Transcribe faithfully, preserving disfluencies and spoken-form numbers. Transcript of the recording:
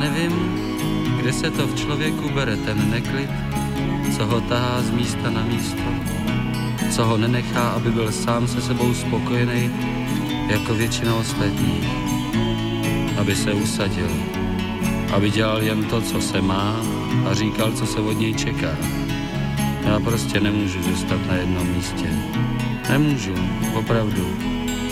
nevím, kde se to v člověku bere ten neklid, co ho tahá z místa na místo, co ho nenechá, aby byl sám se sebou spokojený, jako většina ostatních, aby se usadil, aby dělal jen to, co se má a říkal, co se od něj čeká. Já prostě nemůžu zůstat na jednom místě. Nemůžu, opravdu.